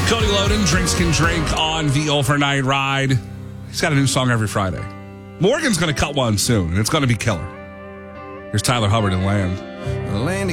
Cody Loden, Drinks Can Drink on the Overnight Ride. He's got a new song every Friday. Morgan's going to cut one soon, and it's going to be killer. Here's Tyler Hubbard and Land. Land